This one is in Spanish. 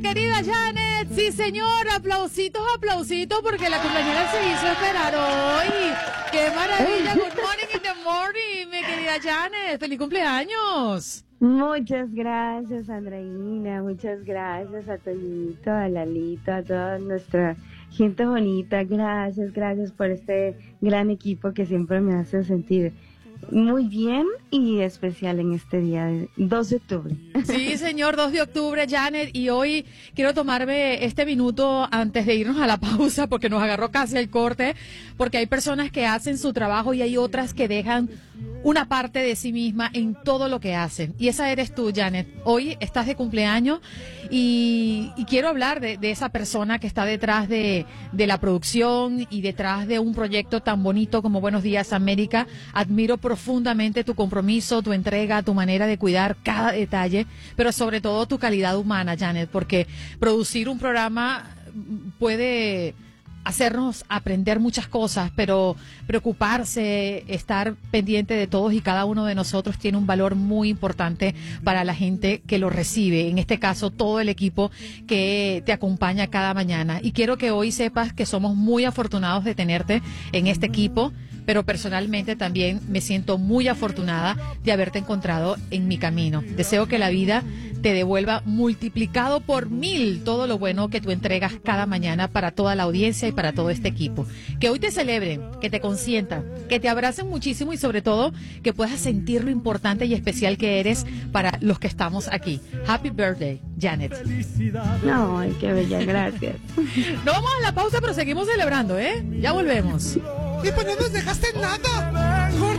querida Janet. Sí, señor, aplausitos, porque la cumpleañera se hizo esperar hoy. ¡Qué maravilla! Good morning in the morning, mi querida Janet. ¡Feliz cumpleaños! Muchas gracias, Andreina. Muchas gracias a Toñito, a Lalito, a toda nuestra gente bonita. Gracias por este gran equipo que siempre me hace sentir muy bien y especial en este día de 2 de octubre. Sí, señor, 2 de octubre, Janet, y hoy quiero tomarme este minuto antes de irnos a la pausa porque nos agarró casi el corte, porque hay personas que hacen su trabajo y hay otras que dejan una parte de sí misma en todo lo que hacen. Y esa eres tú, Janet. Hoy estás de cumpleaños y quiero hablar de esa persona que está detrás de la producción y detrás de un proyecto tan bonito como Buenos Días América. Admiro profundamente tu compromiso, tu entrega, tu manera de cuidar cada detalle, pero sobre todo tu calidad humana, Janet, porque producir un programa puede hacernos aprender muchas cosas, pero preocuparse, estar pendiente de todos y cada uno de nosotros tiene un valor muy importante para la gente que lo recibe, en este caso todo el equipo que te acompaña cada mañana. Y quiero que hoy sepas que somos muy afortunados de tenerte en este equipo, pero personalmente también me siento muy afortunada de haberte encontrado en mi camino. Deseo que la vida te devuelva multiplicado por 1000 todo lo bueno que tú entregas cada mañana para toda la audiencia y para todo este equipo. Que hoy te celebren, que te consientan, que te abracen muchísimo y sobre todo que puedas sentir lo importante y especial que eres para los que estamos aquí. Happy birthday, Janet. Ay, qué bella, gracias. No vamos a la pausa, pero seguimos celebrando, ¿eh? Ya volvemos. Y pues no nos dejaste nada.